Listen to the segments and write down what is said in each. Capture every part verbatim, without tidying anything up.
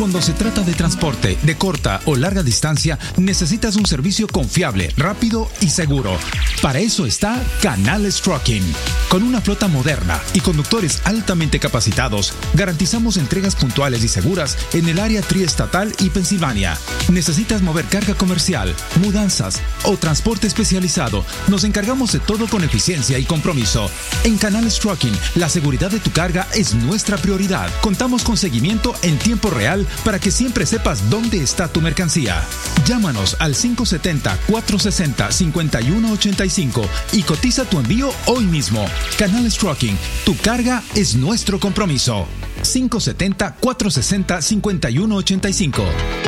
Cuando se trata de transporte de corta o larga distancia, necesitas un servicio confiable, rápido y seguro. Para eso está Canales Trucking. Con una flota moderna y conductores altamente capacitados, garantizamos entregas puntuales y seguras en el área triestatal y Pensilvania. ¿Necesitas mover carga comercial, mudanzas o transporte especializado? Nos encargamos de todo con eficiencia y compromiso. En Canales Trucking, la seguridad de tu carga es nuestra prioridad. Contamos con seguimiento en tiempo real para que siempre sepas dónde está tu mercancía. Llámanos al cinco siete cero, cuatro seis cero, cinco uno ocho cinco y cotiza tu envío hoy mismo. Canales Trucking, tu carga es nuestro compromiso. cinco siete cero, cuatro seis cero, cinco uno ocho cinco.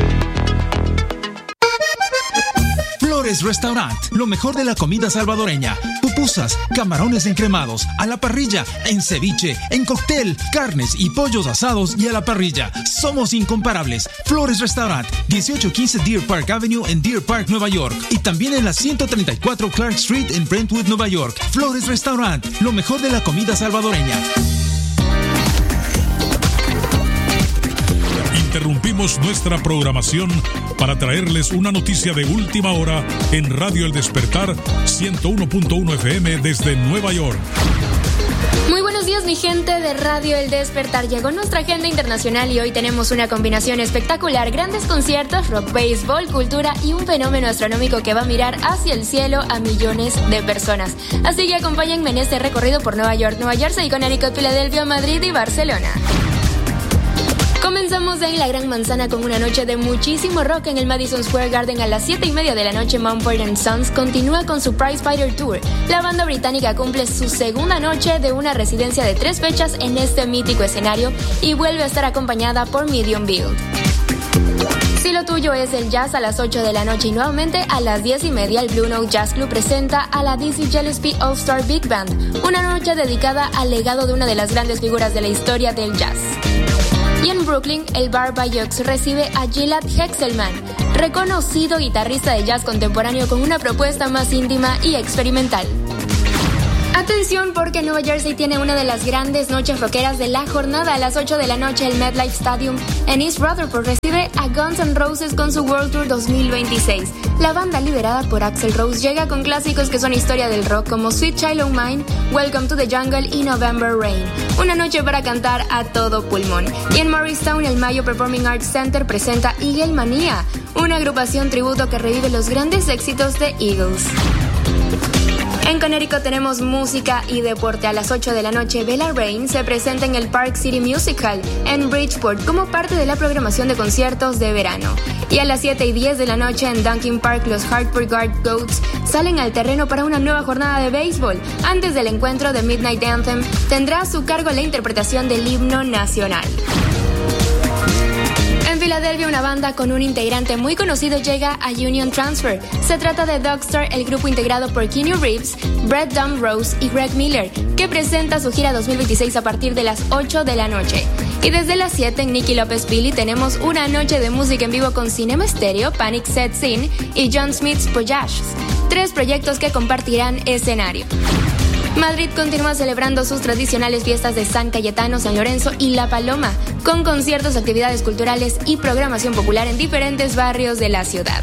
Flores Restaurant, lo mejor de la comida salvadoreña. Pupusas, camarones encremados, a la parrilla, en ceviche, en cóctel, carnes y pollos asados y a la parrilla. Somos incomparables. Flores Restaurant, dieciocho quince Deer Park Avenue en Deer Park, Nueva York. Y también en la ciento treinta y cuatro Clark Street en Brentwood, Nueva York. Flores Restaurant, lo mejor de la comida salvadoreña. Interrumpimos nuestra programación para traerles una noticia de última hora en Radio El Despertar ciento uno punto uno F M desde Nueva York. Muy buenos días, mi gente de Radio El Despertar. Llegó nuestra agenda internacional y hoy tenemos una combinación espectacular: grandes conciertos, rock, béisbol, cultura y un fenómeno astronómico que va a mirar hacia el cielo a millones de personas. Así que acompáñenme en este recorrido por Nueva York, Nueva Jersey, Connecticut, Filadelfia, Madrid y Barcelona. Comenzamos en la Gran Manzana con una noche de muchísimo rock en el Madison Square Garden a las siete y media de la noche. Mumford and Sons continúa con su Prize Fighter Tour. La banda británica cumple su segunda noche de una residencia de tres fechas en este mítico escenario y vuelve a estar acompañada por Medium Build. Si lo tuyo es el jazz, a las ocho de la noche y nuevamente a las diez y media el Blue Note Jazz Club presenta a la Dizzy Gillespie All Star Big Band, una noche dedicada al legado de una de las grandes figuras de la historia del jazz. Y en Brooklyn, el Bar Bayeux recibe a Gilad Hexelman, reconocido guitarrista de jazz contemporáneo con una propuesta más íntima y experimental. Atención, porque Nueva Jersey tiene una de las grandes noches rockeras de la jornada. A las ocho de la noche el MetLife Stadium en East Rutherford recibe a Guns N' Roses con su World Tour dos mil veintiséis. La banda liderada por Axl Rose llega con clásicos que son historia del rock como Sweet Child O' Mine, Welcome to the Jungle y November Rain. Una noche para cantar a todo pulmón. Y en Morristown el Mayo Performing Arts Center presenta Eagle Mania, una agrupación tributo que revive los grandes éxitos de Eagles. En Connecticut tenemos música y deporte. A las ocho de la noche, Bella Rain se presenta en el Park City Music Hall en Bridgeport como parte de la programación de conciertos de verano. Y a las siete y diez de la noche en Duncan Park, los Hartford Guard Goats salen al terreno para una nueva jornada de béisbol. Antes del encuentro de Midnight Anthem, tendrá a su cargo la interpretación del himno nacional. En Filadelfia, una banda con un integrante muy conocido llega a Union Transfer. Se trata de Dogstar, el grupo integrado por Keanu Reeves, Brett Dumb Rose y Greg Miller, que presenta su gira dos mil veintiséis a partir de las ocho de la noche. Y desde las siete en Nicky López Billy tenemos una noche de música en vivo con Cinema Stereo, Panic Set Scene y John Smith's Voyages, tres proyectos que compartirán escenario. Madrid continúa celebrando sus tradicionales fiestas de San Cayetano, San Lorenzo y La Paloma, con conciertos, actividades culturales y programación popular en diferentes barrios de la ciudad.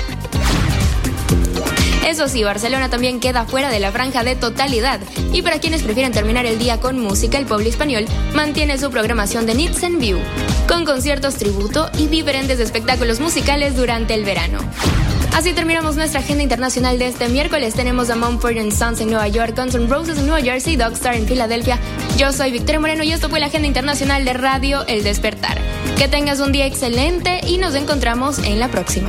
Eso sí, Barcelona también queda fuera de la franja de totalidad, y para quienes prefieren terminar el día con música, el Pueblo Español mantiene su programación de Nits and View, con conciertos tributo y diferentes espectáculos musicales durante el verano. Así terminamos nuestra agenda internacional de este miércoles. Tenemos a Mumford and Sons en Nueva York, Guns N' Roses en Nueva Jersey, Dogstar en Filadelfia. Yo soy Victoria Moreno y esto fue la agenda internacional de Radio El Despertar. Que tengas un día excelente y nos encontramos en la próxima.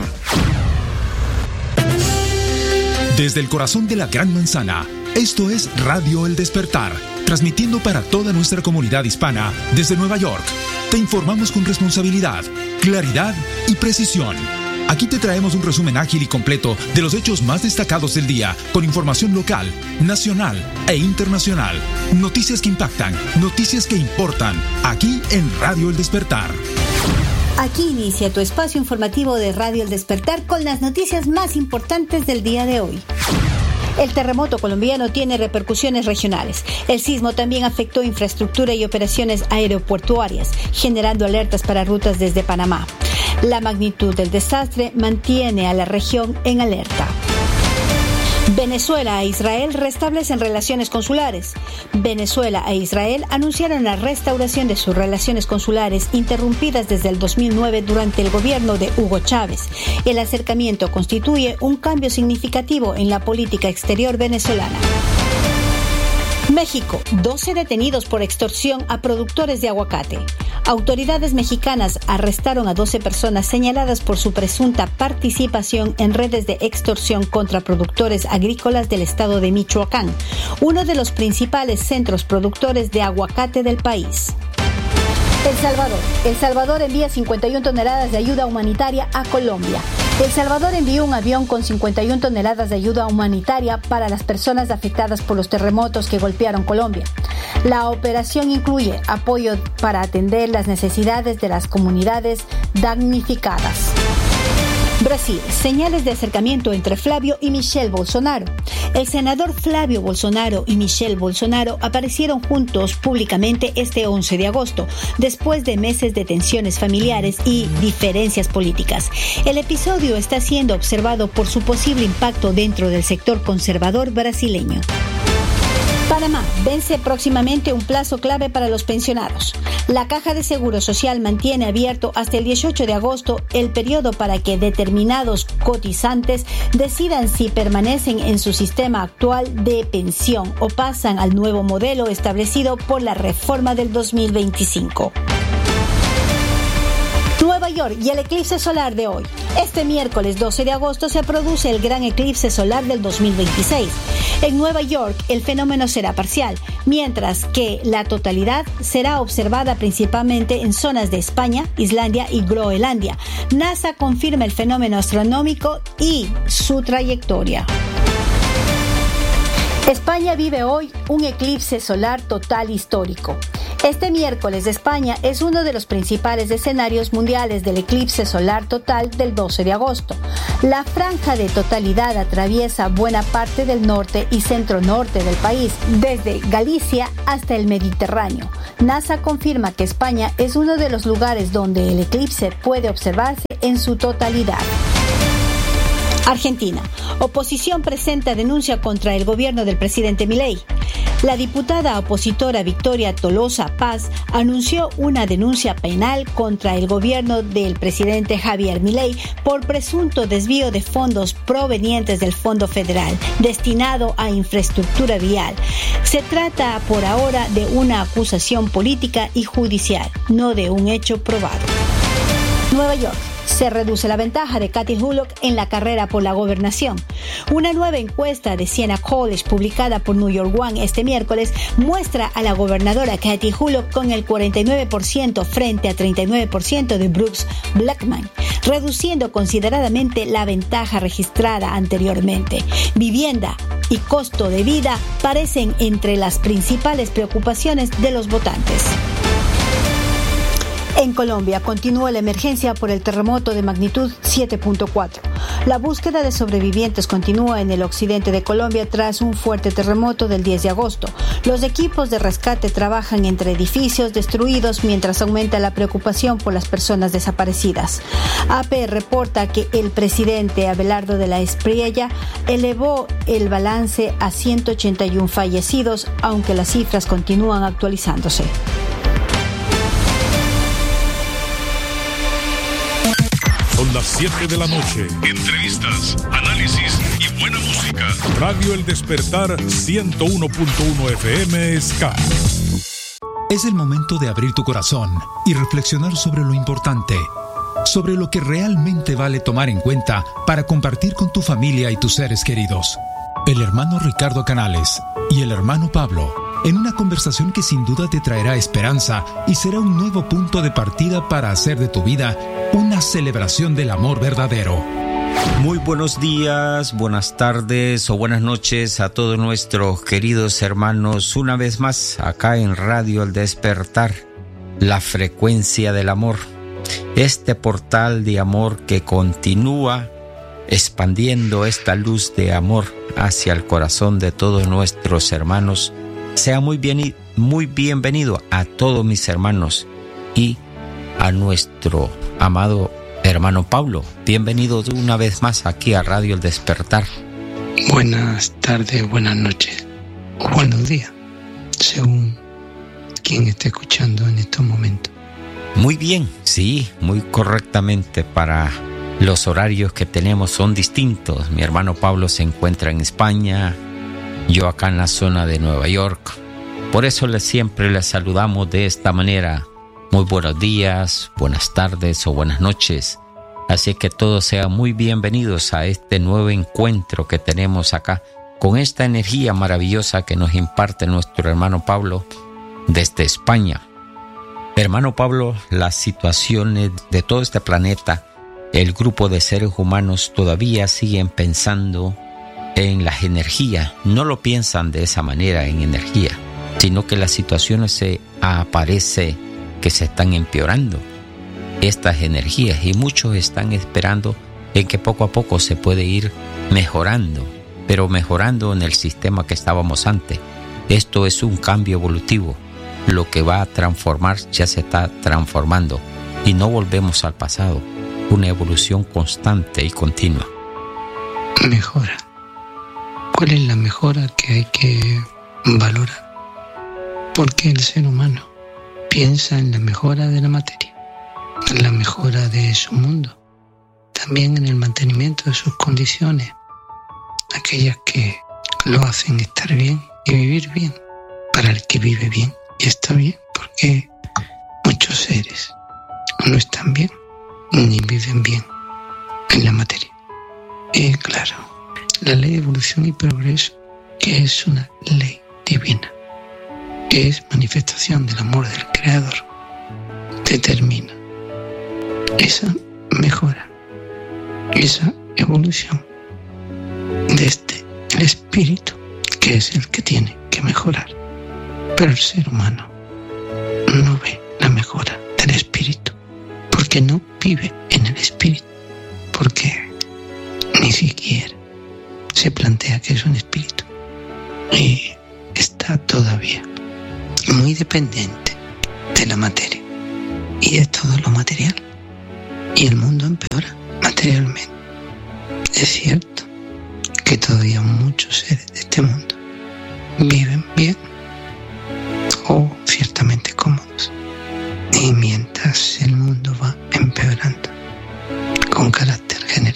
Desde el corazón de la Gran Manzana, esto es Radio El Despertar, transmitiendo para toda nuestra comunidad hispana desde Nueva York. Te informamos con responsabilidad, claridad y precisión. Aquí te traemos un resumen ágil y completo de los hechos más destacados del día, con información local, nacional e internacional. Noticias que impactan, noticias que importan, aquí en Radio El Despertar. Aquí inicia tu espacio informativo de Radio El Despertar con las noticias más importantes del día de hoy. El terremoto colombiano tiene repercusiones regionales. El sismo también afectó infraestructura y operaciones aeroportuarias, generando alertas para rutas desde Panamá. La magnitud del desastre mantiene a la región en alerta. Venezuela e Israel restablecen relaciones consulares. Venezuela e Israel anunciaron la restauración de sus relaciones consulares interrumpidas desde el dos mil nueve durante el gobierno de Hugo Chávez. El acercamiento constituye un cambio significativo en la política exterior venezolana. México, doce detenidos por extorsión a productores de aguacate. Autoridades mexicanas arrestaron a doce personas señaladas por su presunta participación en redes de extorsión contra productores agrícolas del estado de Michoacán, uno de los principales centros productores de aguacate del país. El Salvador. El Salvador envía cincuenta y una toneladas de ayuda humanitaria a Colombia. El Salvador envió un avión con cincuenta y una toneladas de ayuda humanitaria para las personas afectadas por los terremotos que golpearon Colombia. La operación incluye apoyo para atender las necesidades de las comunidades damnificadas. Brasil, señales de acercamiento entre Flavio y Michelle Bolsonaro. El senador Flavio Bolsonaro y Michelle Bolsonaro aparecieron juntos públicamente este once de agosto, después de meses de tensiones familiares y diferencias políticas. El episodio está siendo observado por su posible impacto dentro del sector conservador brasileño. Panamá vence próximamente un plazo clave para los pensionados. La Caja de Seguro Social mantiene abierto hasta el dieciocho de agosto el periodo para que determinados cotizantes decidan si permanecen en su sistema actual de pensión o pasan al nuevo modelo establecido por la reforma del dos mil veinticinco. Nueva York y el eclipse solar de hoy. Este miércoles doce de agosto se produce el gran eclipse solar del dos mil veintiséis. En Nueva York el fenómeno será parcial, mientras que la totalidad será observada principalmente en zonas de España, Islandia y Groenlandia. NASA confirma el fenómeno astronómico y su trayectoria. España vive hoy un eclipse solar total histórico. Este miércoles España es uno de los principales escenarios mundiales del eclipse solar total del doce de agosto. La franja de totalidad atraviesa buena parte del norte y centro-norte del país, desde Galicia hasta el Mediterráneo. NASA confirma que España es uno de los lugares donde el eclipse puede observarse en su totalidad. Argentina. Oposición presenta denuncia contra el gobierno del presidente Milei. La diputada opositora Victoria Tolosa Paz anunció una denuncia penal contra el gobierno del presidente Javier Milei por presunto desvío de fondos provenientes del Fondo Federal destinado a infraestructura vial. Se trata por ahora de una acusación política y judicial, no de un hecho probado. Nueva York. Se reduce la ventaja de Kathy Hochul en la carrera por la gobernación. Una nueva encuesta de Siena College publicada por New York One este miércoles muestra a la gobernadora Kathy Hochul con el cuarenta y nueve por ciento frente a treinta y nueve por ciento de Brooks Blackman, reduciendo consideradamente la ventaja registrada anteriormente. Vivienda y costo de vida parecen entre las principales preocupaciones de los votantes. En Colombia continúa la emergencia por el terremoto de magnitud siete punto cuatro. La búsqueda de sobrevivientes continúa en el occidente de Colombia tras un fuerte terremoto del diez de agosto. Los equipos de rescate trabajan entre edificios destruidos mientras aumenta la preocupación por las personas desaparecidas. A P reporta que el presidente Abelardo de la Espriella elevó el balance a ciento ochenta y uno fallecidos, aunque las cifras continúan actualizándose. Son las siete de la noche. Entrevistas, análisis y buena música. Radio El Despertar ciento uno punto uno F M Ska. Es el momento de abrir tu corazón y reflexionar sobre lo importante, sobre lo que realmente vale tomar en cuenta para compartir con tu familia y tus seres queridos. El hermano Ricardo Canales y el hermano Pablo, en una conversación que sin duda te traerá esperanza y será un nuevo punto de partida para hacer de tu vida una celebración del amor verdadero. Muy buenos días, buenas tardes o buenas noches a todos nuestros queridos hermanos, una vez más acá en Radio El Despertar, la frecuencia del amor, este portal de amor que continúa expandiendo esta luz de amor hacia el corazón de todos nuestros hermanos. Sea muy bien, muy bienvenido a todos mis hermanos y a nuestro amado Hermano Pablo, bienvenido una vez más aquí a Radio El Despertar. Buenas tardes, buenas noches, o buenos días, según quien esté escuchando en estos momentos. Muy bien, sí, muy correctamente. Para los horarios que tenemos son distintos. Mi hermano Pablo se encuentra en España, yo acá en la zona de Nueva York. Por eso le, siempre les saludamos de esta manera. Muy buenos días, buenas tardes o buenas noches. Así que todos sean muy bienvenidos a este nuevo encuentro que tenemos acá, con esta energía maravillosa que nos imparte nuestro hermano Pablo desde España. Hermano Pablo, las situaciones de todo este planeta, el grupo de seres humanos todavía siguen pensando en las energías. No lo piensan de esa manera, en energía, sino que las situaciones se aparece que se están empeorando estas energías, y muchos están esperando en que poco a poco se puede ir mejorando, pero mejorando en el sistema que estábamos antes. Esto es un cambio evolutivo. Lo que va a transformar ya se está transformando y no volvemos al pasado. Una evolución constante y continua. Mejora. ¿Cuál es la mejora que hay que valorar? Porque el ser humano piensa en la mejora de la materia, en la mejora de su mundo, también en el mantenimiento de sus condiciones, aquellas que lo hacen estar bien y vivir bien. Para el que vive bien y está bien, porque muchos seres no están bien ni viven bien en la materia. Y claro, la ley de evolución y progreso, que es una ley divina, que es manifestación del amor del Creador, determina esa mejora, esa evolución desde el espíritu, que es el que tiene que mejorar. Pero el ser humano no ve la mejora del espíritu, porque no vive en el espíritu, porque ni siquiera se plantea que es un espíritu, y está todavía muy dependiente de la materia y de todo lo material, y el mundo empeora materialmente. Es cierto que todavía muchos seres de este mundo viven bien o ciertamente cómodos, y mientras el mundo va empeorando con carácter general,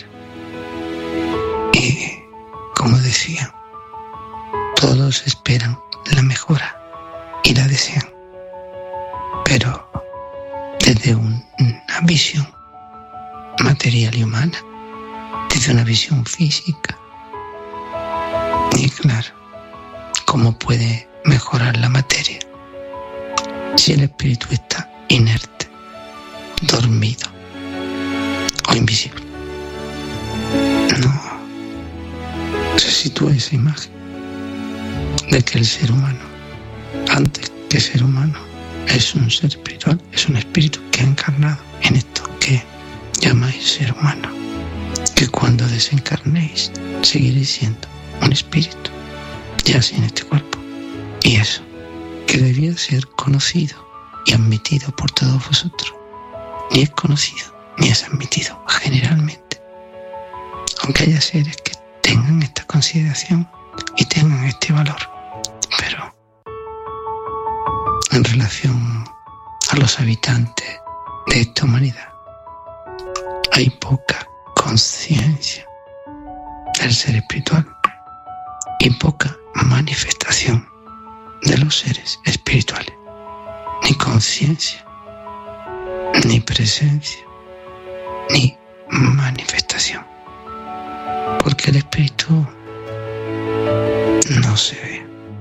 y como decía, todos esperan la mejora y la desean, pero desde una visión material y humana, desde una visión física. Y claro, ¿cómo puede mejorar la materia si el espíritu está inerte, dormido o invisible? No se sitúa esa imagen de que el ser humano, antes que ser humano, es un ser espiritual, es un espíritu que ha encarnado en esto que llamáis ser humano, que cuando desencarnéis seguiréis siendo un espíritu, ya sin este cuerpo. Y eso, que debía ser conocido y admitido por todos vosotros, ni es conocido ni es admitido generalmente, aunque haya seres que tengan esta consideración y tengan este valor. Pero en relación a los habitantes de esta humanidad, hay poca conciencia del ser espiritual y poca manifestación de los seres espirituales. Ni conciencia, ni presencia, ni manifestación. Porque el espíritu no se ve.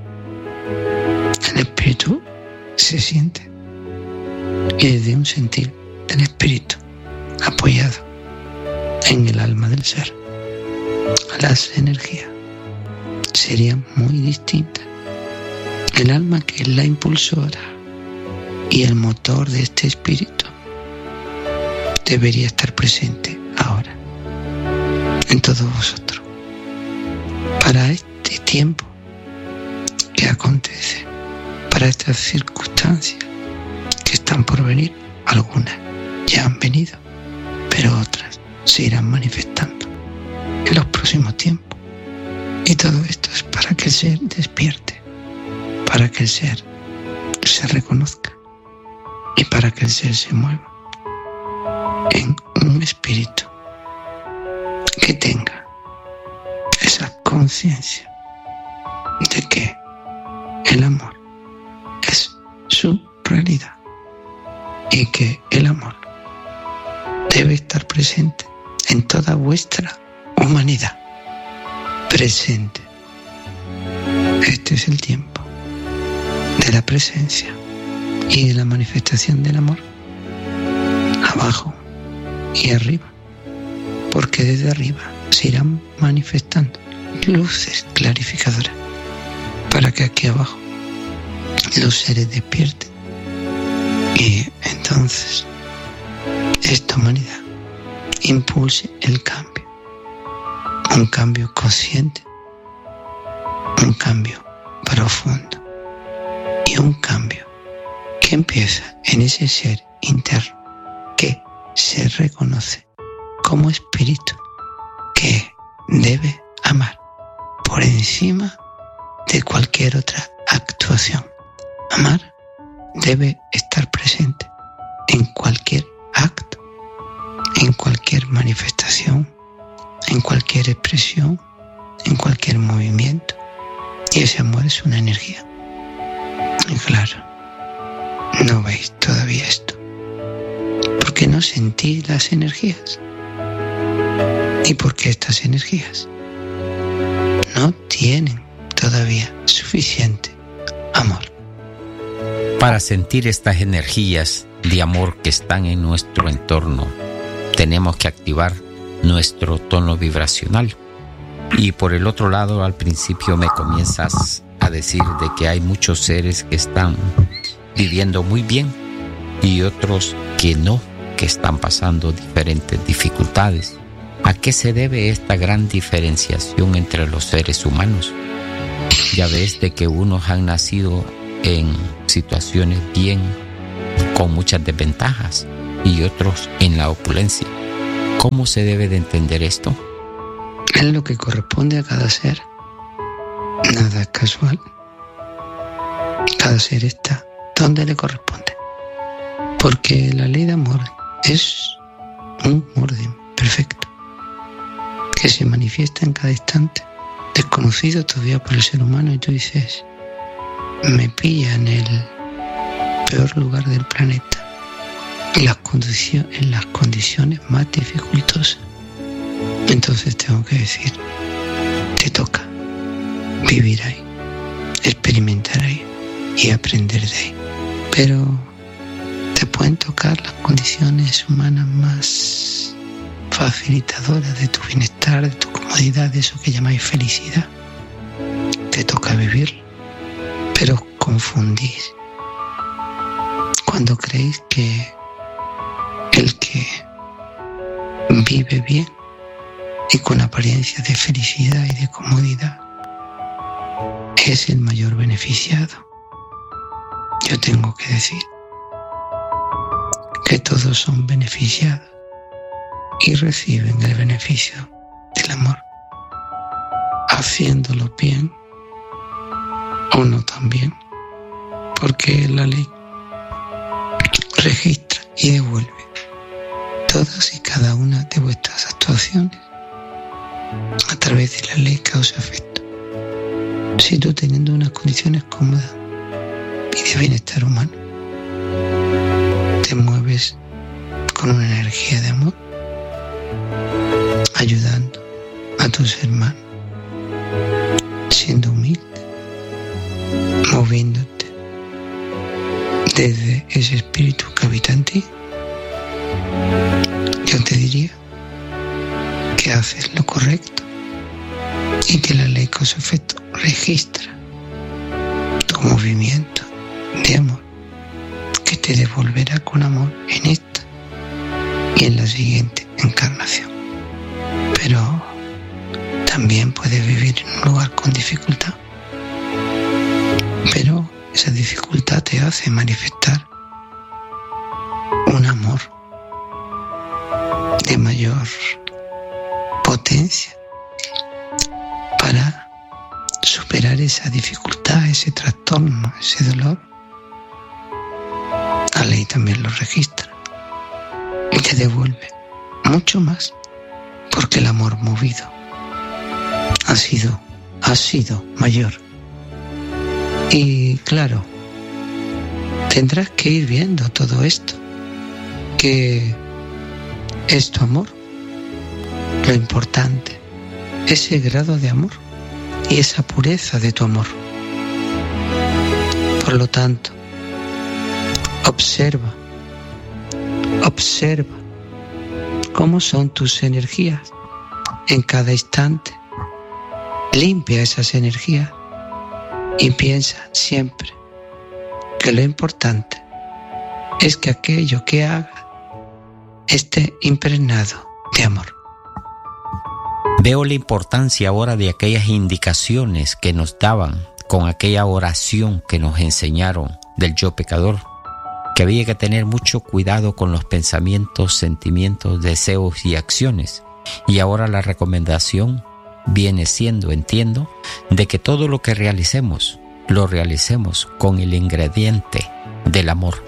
El espíritu se siente. Y desde un sentir del espíritu apoyado en el alma del ser, las energías serían muy distintas. El alma, que es la impulsora y el motor de este espíritu, debería estar presente ahora en todos vosotros, para este tiempo que acontece, para estas circunstancias que están por venir. Algunas ya han venido, pero otras se irán manifestando en los próximos tiempos. Y todo esto es para que el ser despierte, para que el ser se reconozca y para que el ser se mueva en un espíritu que tenga esa conciencia de que el amor es su realidad y que el amor debe estar presente en toda vuestra humanidad. Presente. Este es el tiempo de la presencia y de la manifestación del amor, abajo y arriba, porque desde arriba se irán manifestando luces clarificadoras para que aquí abajo los seres despierten y entonces esta humanidad impulse el cambio, un cambio consciente, un cambio profundo y un cambio que empieza en ese ser interno que se reconoce como espíritu que debe amar por encima de cualquier otra actuación. Amar debe estar presente en cualquier acto, en cualquier manifestación, en cualquier expresión, en cualquier movimiento. Y ese amor es una energía. Y claro, no veis todavía esto, porque no sentís las energías. Y porque estas energías no tienen todavía suficiente amor. Para sentir estas energías de amor que están en nuestro entorno, tenemos que activar nuestro tono vibracional. Y por el otro lado, al principio me comienzas a decir de que hay muchos seres que están viviendo muy bien y otros que no, que están pasando diferentes dificultades. ¿A qué se debe esta gran diferenciación entre los seres humanos? Ya ves de que unos han nacido en situaciones bien, con muchas desventajas, y otros en la opulencia. ¿Cómo se debe de entender esto? Es lo que corresponde a cada ser. Nada es casual. Cada ser está donde le corresponde. Porque la ley de amor es un orden perfecto que se manifiesta en cada instante, desconocido todavía por el ser humano, y tú dices, me pilla en el peor lugar del planeta, en las condiciones, en las condiciones más dificultosas. Entonces tengo que decir, te toca vivir ahí, experimentar ahí y aprender de ahí. Pero te pueden tocar las condiciones humanas más facilitadoras de tu bienestar, de tu comodidad, de eso que llamáis felicidad. Te toca vivirlo, pero os confundís cuando creéis que el que vive bien y con apariencia de felicidad y de comodidad es el mayor beneficiado. Yo tengo que decir que todos son beneficiados y reciben el beneficio del amor, haciéndolo bien o no tan bien, porque la ley registra y devuelve todas y cada una de vuestras actuaciones a través de la ley causa-efecto. Si tú, teniendo unas condiciones cómodas y de bienestar humano, te mueves con una energía de amor, ayudando a tus hermanos, siendo humilde, moviéndote desde ese espíritu que habita en ti, yo te diría que haces lo correcto y que la ley causa-efecto registra tu movimiento de amor, que te devolverá con amor en esta y en la siguiente encarnación. Pero también puedes vivir en un lugar con dificultad, pero esa dificultad te hace manifestar un amor de mayor potencia para superar esa dificultad, ese trastorno, ese dolor. La ley también lo registra y te devuelve mucho más, porque el amor movido ha sido, ha sido mayor. Y claro, tendrás que ir viendo todo esto, que es tu amor, lo importante, ese grado de amor y esa pureza de tu amor. Por lo tanto, observa, observa cómo son tus energías en cada instante. Limpia esas energías y piensa siempre que lo importante es que aquello que haga esté impregnado de amor. Veo la importancia ahora de aquellas indicaciones que nos daban con aquella oración que nos enseñaron del yo pecador, que había que tener mucho cuidado con los pensamientos, sentimientos, deseos y acciones. Y ahora la recomendación viene siendo, entiendo, de que todo lo que realicemos, lo realicemos con el ingrediente del amor.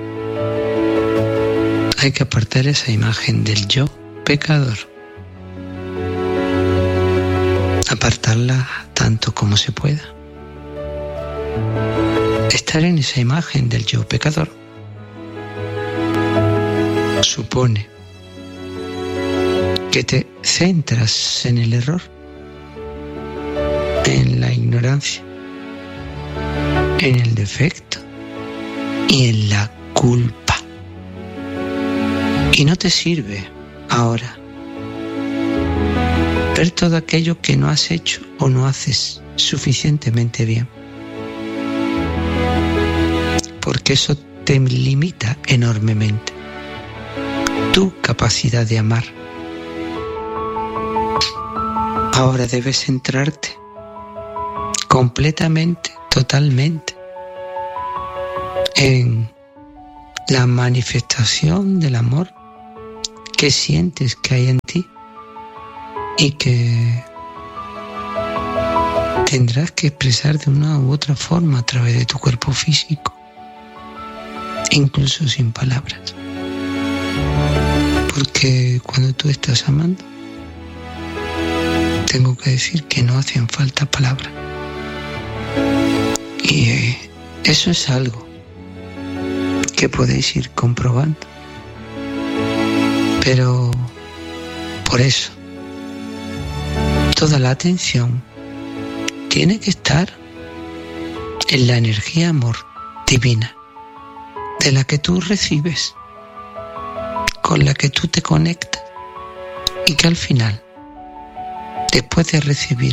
Hay que apartar esa imagen del yo pecador. Apartarla tanto como se pueda. Estar en esa imagen del yo pecador supone que te centras en el error, en la ignorancia, en el defecto y en la culpa. Y no te sirve ahora ver todo aquello que no has hecho o no haces suficientemente bien, porque eso te limita enormemente tu capacidad de amar. Ahora debes centrarte completamente, totalmente en la manifestación del amor que sientes que hay en ti y que tendrás que expresar de una u otra forma a través de tu cuerpo físico, incluso sin palabras. Porque cuando tú estás amando, tengo que decir que no hacen falta palabras. Y eh, eso es algo que podéis ir comprobando. Pero por eso, toda la atención tiene que estar en la energía amor divina, de la que tú recibes, con la que tú te conectas, y que al final, después de recibir,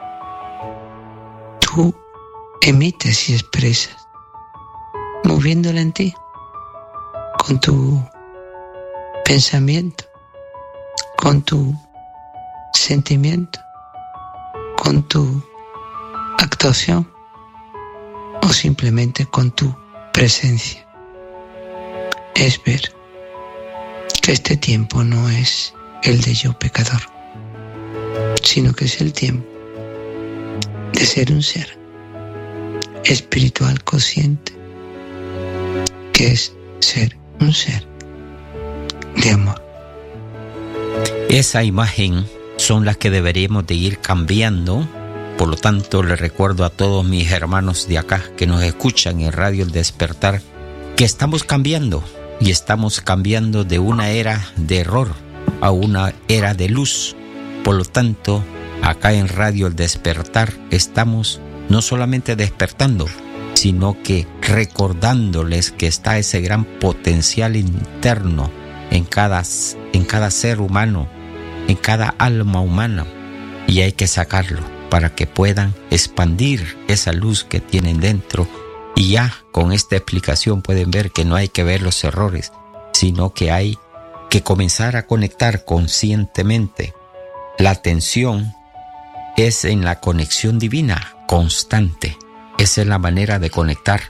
tú emites y expresas, moviéndola en ti, con tu pensamiento, con tu sentimiento, con tu actuación o simplemente con tu presencia. Es ver que este tiempo no es el de yo pecador, sino que es el tiempo de ser un ser espiritual consciente, que es ser un ser de amor. Esa imagen son las que deberíamos de ir cambiando. Por lo tanto, le recuerdo a todos mis hermanos de acá que nos escuchan en Radio El Despertar que estamos cambiando, y estamos cambiando de una era de error a una era de luz. Por lo tanto, acá en Radio El Despertar estamos no solamente despertando, sino que recordándoles que está ese gran potencial interno en cada, en cada ser humano, en cada alma humana, y hay que sacarlo para que puedan expandir esa luz que tienen dentro. Y ya con esta explicación pueden ver que no hay que ver los errores, sino que hay que comenzar a conectar conscientemente. La atención es en la conexión divina constante. Esa es la manera de conectar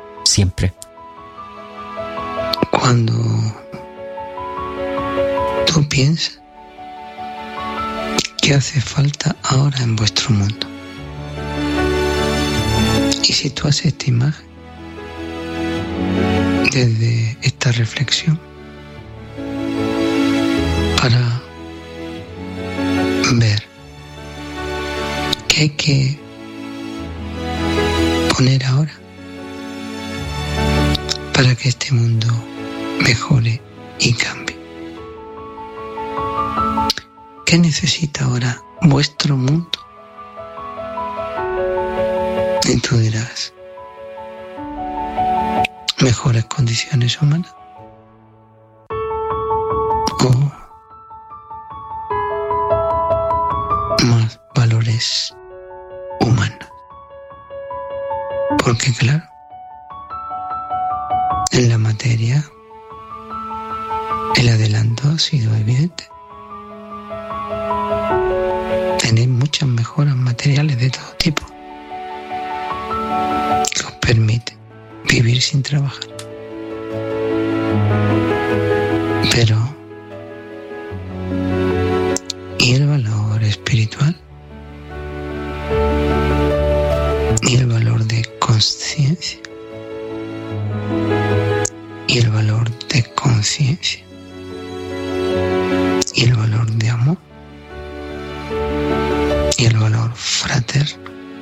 siempre. Cuando tú Tú piensas qué hace falta ahora en vuestro mundo. Y si tú haces esta imagen desde esta reflexión para ver qué hay que poner ahora para que este mundo mejore y cambie. ¿Qué necesita ahora vuestro mundo? Y tú dirás, mejores condiciones humanas o más valores humanos. Porque claro, en la materia el adelanto ha sido evidente. Tenéis muchas mejoras materiales de todo tipo que os permiten vivir sin trabajar. Pero ¿y el valor espiritual? ¿Y el valor de consciencia? ¿Y el valor de conciencia? ¿Y el valor de amor? ¿Y el valor fraterno?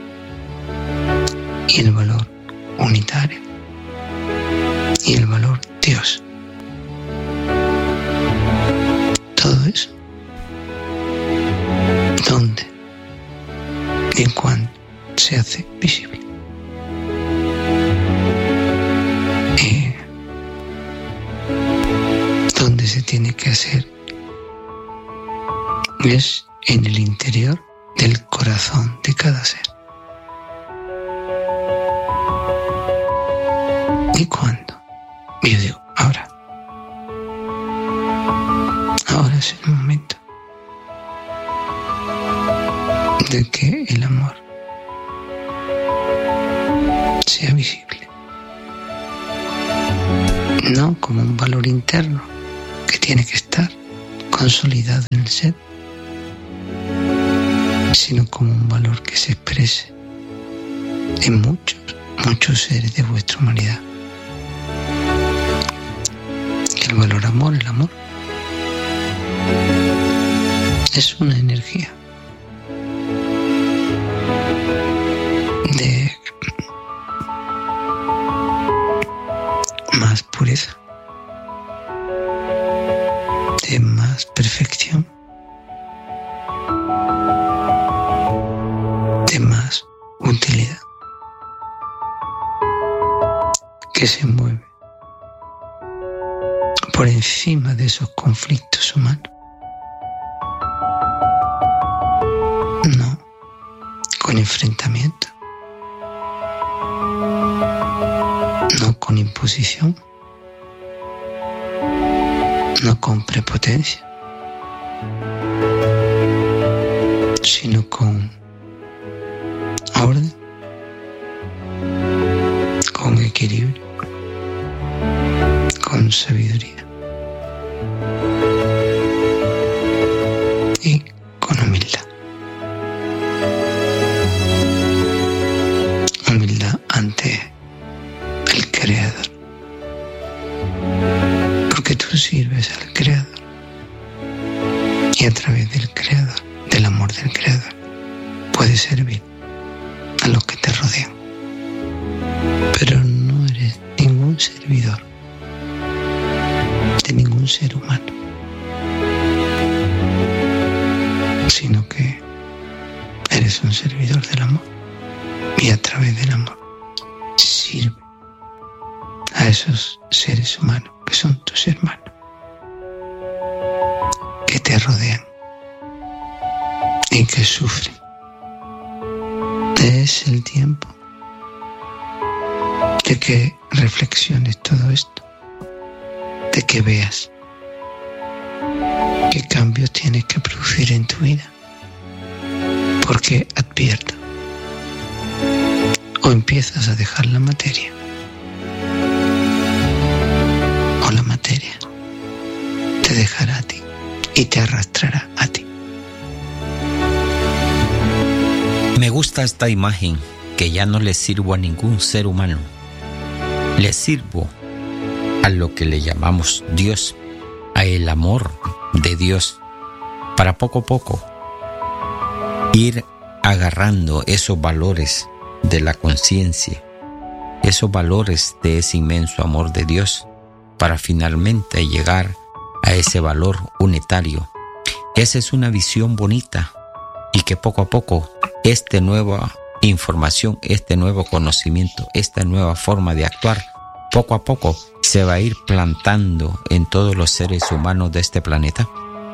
¿Y el valor unitario? ¿Y el valor Dios? Todo eso, ¿dónde y cuándo se hace visible? ¿Y dónde se tiene que hacer? Es en el interior del corazón de cada ser. ¿Y cuándo? Yo digo, ahora. Ahora es el momento de que el amor sea visible. No como un valor interno que tiene que estar consolidado en el ser, sino como un valor que se exprese en muchos, muchos seres de vuestra humanidad. El valor amor, el amor, es una energía de más pureza, de más perfección, de más utilidad, que se mueve por encima de esos conflictos humanos. No con enfrentamiento, no con imposición, no con prepotencia, sino con orden, con equilibrio, con sabiduría y con humildad. Humildad ante el Creador, porque tú sirves al Creador y a través del Creador, del amor del Creador, puedes servir a los que te rodean. Pero no eres ningún servidor de ningún ser humano, sino que eres un servidor del amor y a través del amor sirve a esos seres humanos que son tus hermanos, que te rodean y que sufren. Es el tiempo de que reflexiones todo esto, de que veas qué cambios tienes que producir en tu vida, porque advierto, o empiezas a dejar la materia, o la materia te dejará a ti. y te arrastrará a ti. Me gusta esta imagen, que ya no le sirvo a ningún ser humano. Le sirvo a lo que le llamamos Dios, a el amor de Dios, para poco a poco ir agarrando esos valores de la conciencia, esos valores de ese inmenso amor de Dios, para finalmente llegar a ese valor unitario. Esa es una visión bonita, y que poco a poco esta nueva información, este nuevo conocimiento, esta nueva forma de actuar, poco a poco se va a ir plantando en todos los seres humanos de este planeta.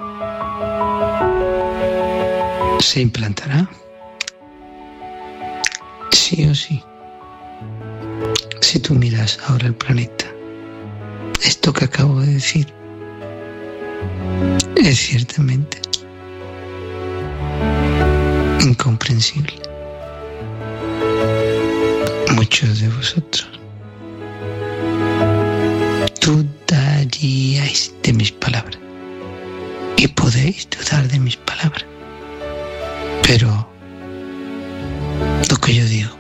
¿Se implantará? Sí o sí. Si tú miras ahora el planeta, esto que acabo de decir es ciertamente incomprensible. Muchos de vosotros dudaríais de mis palabras y podéis dudar de mis palabras, pero lo que yo digo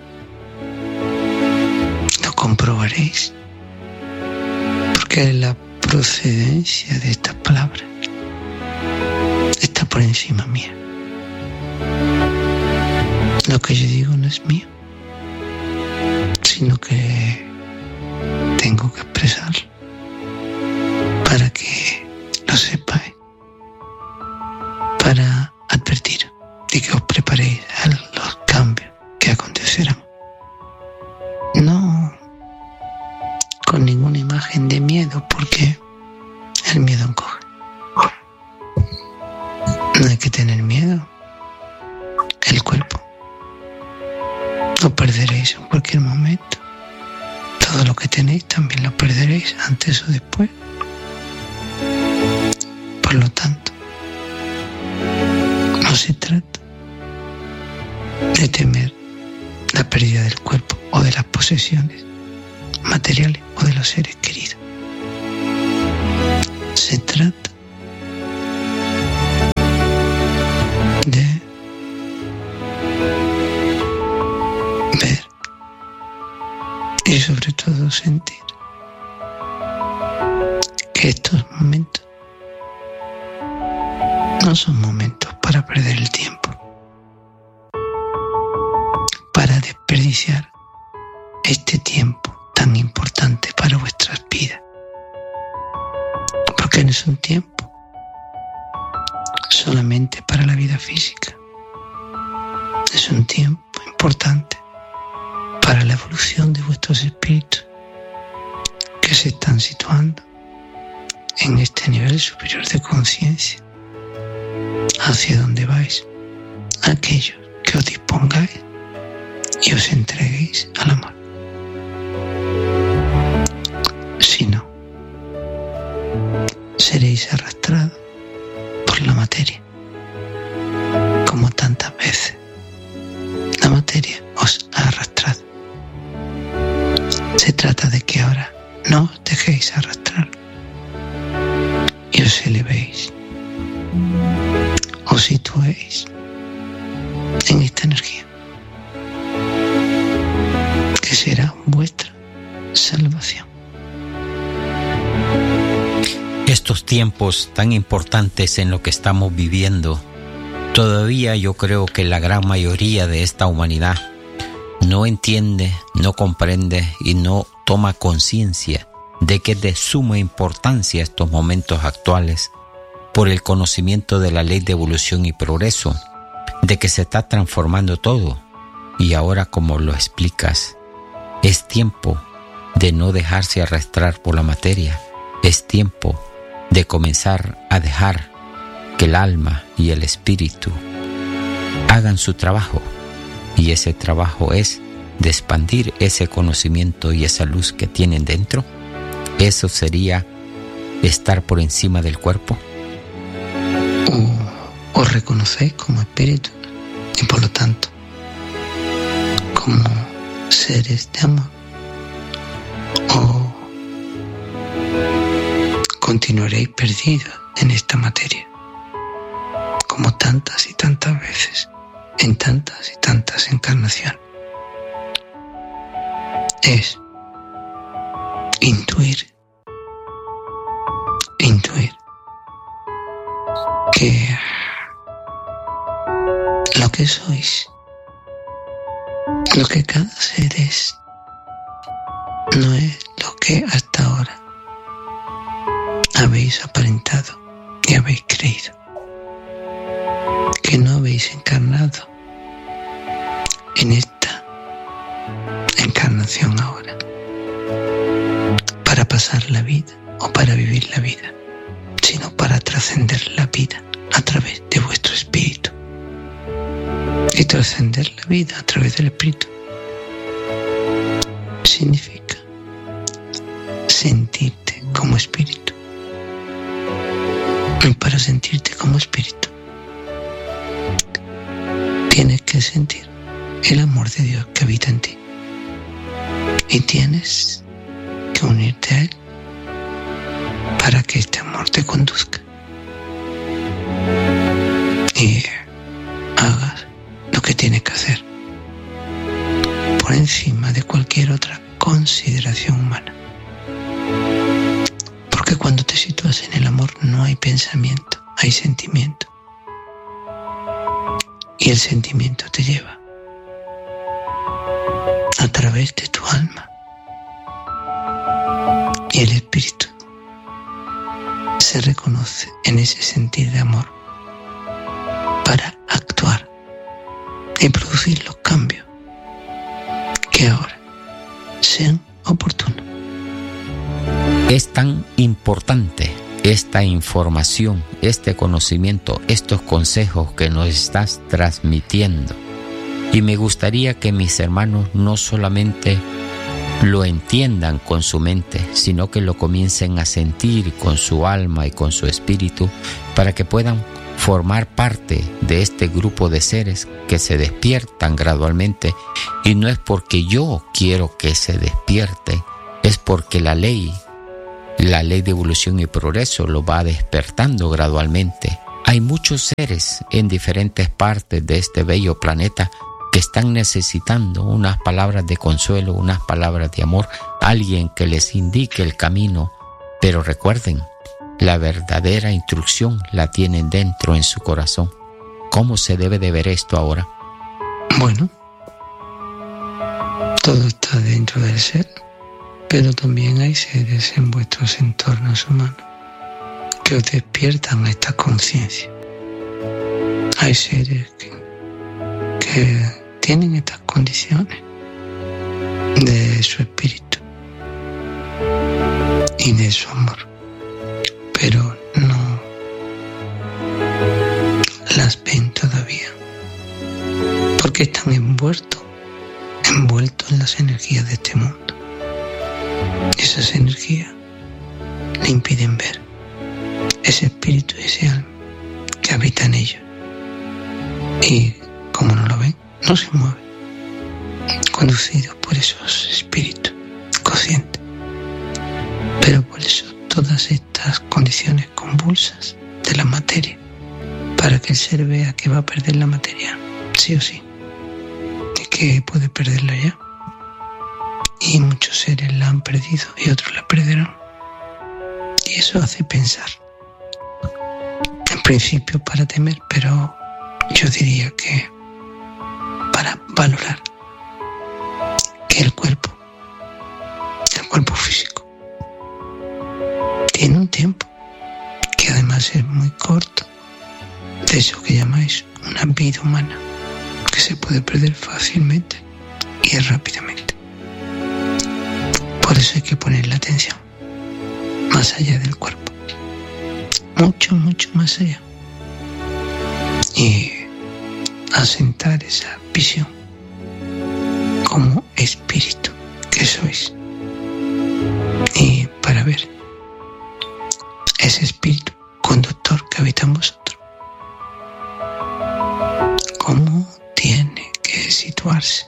lo comprobaréis, porque la procedencia de estas palabras está por encima mía. Lo que yo digo no es mío, sino que tengo que expresarlo para que lo sepáis, para advertir y que os preparéis a los cambios que acontecerán. No con ninguna imagen de miedo, porque el miedo encoge. No hay que tener miedo. El cuerpo lo perderéis en cualquier momento. Todo lo que tenéis también lo perderéis antes o después. Por lo tanto, no se trata de temer la pérdida del cuerpo o de las posesiones materiales o de los seres queridos. Se trata de ver y sobre todo sentir que estos momentos no son momentos para perder el tiempo, para desperdiciar este tiempo tan importante para vuestras vidas, porque no es un tiempo solamente para la vida física, es un tiempo importante para la evolución de vuestros espíritus que se están situando en este nivel superior de conciencia, hacia donde vais, aquellos que os dispongáis y os entreguéis al amor. Si no, seréis arrastrados por la materia, como tantas veces la materia os ha arrastrado. Se trata de que ahora no os dejéis arrastrar y os elevéis, os situéis en esta energía que será vuestra salvación. Estos tiempos tan importantes en lo que estamos viviendo, todavía yo creo que la gran mayoría de esta humanidad no entiende, no comprende y no toma conciencia de que es de suma importancia estos momentos actuales por el conocimiento de la ley de evolución y progreso, de que se está transformando todo. Y ahora, como lo explicas, es tiempo de no dejarse arrastrar por la materia, es tiempo de comenzar a dejar que el alma y el espíritu hagan su trabajo, y ese trabajo es de expandir ese conocimiento y esa luz que tienen dentro. Eso sería estar por encima del cuerpo. O os reconocéis como espíritu y por lo tanto como seres de amor, o continuaréis perdidos en esta materia como tantas y tantas veces, en tantas y tantas encarnaciones. Es intuir, intuir que lo que sois, lo que cada ser es, no es lo que hasta ahora habéis aparentado y habéis creído, que no habéis encarnado en esta encarnación ahora para pasar la vida o para vivir la vida, sino para trascender la vida a través de vuestro espíritu. Y trascender la vida a través del espíritu significa sentirte como espíritu. Y para sentirte como espíritu tienes que sentir el amor de Dios que habita en ti. Y tienes que unirte a Él para que este amor te conduzca y hagas lo que tienes que hacer por encima de cualquier otra consideración humana. Porque cuando te sitúas en el amor no hay pensamiento, hay sentimiento. Y el sentimiento te lleva a través de tu alma. Y el espíritu se reconoce en ese sentir de amor para actuar y producir los cambios que ahora sean oportunos. Es tan importante esta información, este conocimiento, estos consejos que nos estás transmitiendo. Y me gustaría que mis hermanos no solamente lo entiendan con su mente, sino que lo comiencen a sentir con su alma y con su espíritu, para que puedan formar parte de este grupo de seres que se despiertan gradualmente. Y no es porque yo quiero que se despierten, es porque la ley, la ley de evolución y progreso lo va despertando gradualmente. Hay muchos seres en diferentes partes de este bello planeta que están necesitando unas palabras de consuelo, unas palabras de amor, alguien que les indique el camino. Pero recuerden, la verdadera instrucción la tienen dentro en su corazón. ¿Cómo se debe de ver esto ahora? Bueno, todo está dentro del ser, pero también hay seres en vuestros entornos humanos que os despiertan a esta conciencia. Hay seres que, que tienen estas condiciones de su espíritu y de su amor, pero no las ven todavía, porque están envueltos, envueltos en las energías de este mundo. Esas energías le impiden ver ese espíritu y ese alma que habita en ellos. Y como no lo ven, no se mueven, conducidos por esos espíritus conscientes. Pero por eso todas estas condiciones convulsas de la materia, para que el ser vea que va a perder la materia, sí o sí, y que puede perderla ya. Y muchos seres la han perdido y otros la perderán. Y eso hace pensar. En principio para temer, pero yo diría que para valorar que el cuerpo, el cuerpo físico, tiene un tiempo que además es muy corto, de eso que llamáis una vida humana, que se puede perder fácilmente y rápidamente. Por eso hay que poner la atención más allá del cuerpo, mucho, mucho más allá, y asentar esa visión como espíritu que sois, y para ver ese espíritu conductor que habita en vosotros, cómo tiene que situarse,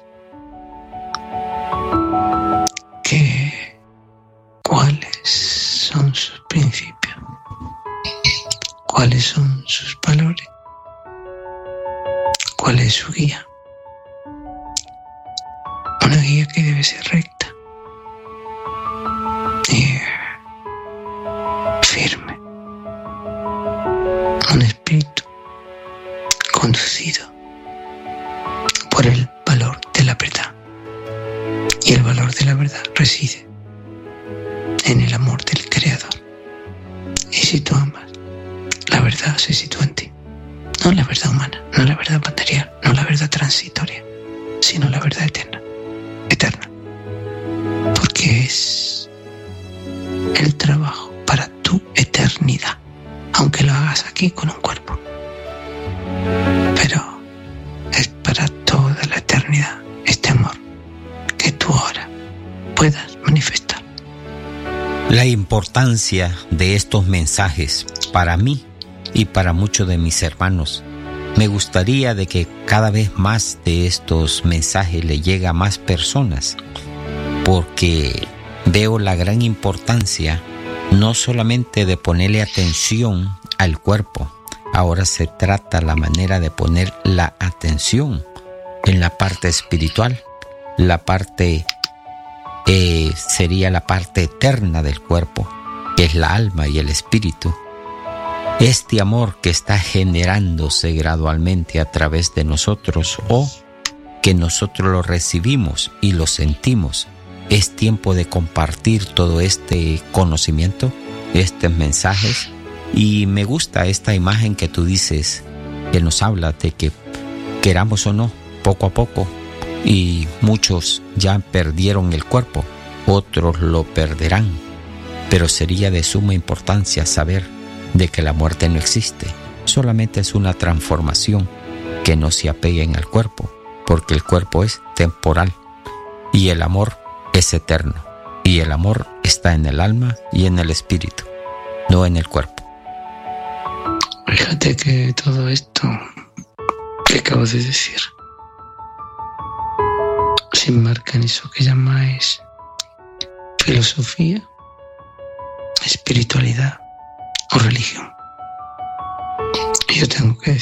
que cuáles son sus principios, cuáles son sus valores, cuál es su guía. Una guía que debe ser recta y firme. Un espíritu conducido por el valor de la verdad. Y el valor de la verdad reside en el amor del Creador. Y si tú amas, la verdad se sitúa en ti. No la verdad humana, no la verdad material, no la verdad transitoria, sino la verdad eterna, eterna. Porque es el trabajo para tu eternidad, aunque lo hagas aquí con un cuerpo. Pero es para toda la eternidad este amor que tú ahora puedas manifestar. La importancia de estos mensajes para mí y para muchos de mis hermanos. Me gustaría de que cada vez más de estos mensajes le llegue a más personas, porque veo la gran importancia no solamente de ponerle atención al cuerpo. Ahora se trata la manera de poner la atención en la parte espiritual, la parte eh, sería la parte eterna del cuerpo, que es la alma y el espíritu. Este amor que está generándose gradualmente a través de nosotros, o que nosotros lo recibimos y lo sentimos, es tiempo de compartir todo este conocimiento, estos mensajes. Y me gusta esta imagen que tú dices, que nos habla de que queramos o no, poco a poco, y muchos ya perdieron el cuerpo, otros lo perderán, pero sería de suma importancia saber de que la muerte no existe, solamente es una transformación, que no se apeguen al cuerpo, porque el cuerpo es temporal y el amor es eterno, y el amor está en el alma y en el espíritu, no en el cuerpo. Fíjate que todo esto que acabo de decir se enmarca en eso que llamáis filosofía, espiritualidad o religión. Y yo tengo que decir